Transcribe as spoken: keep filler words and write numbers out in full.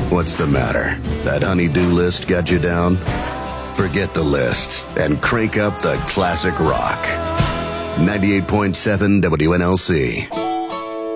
What's the matter? That honey-do list got you down? Forget the list and crank up the classic rock. ninety-eight point seven W N L C.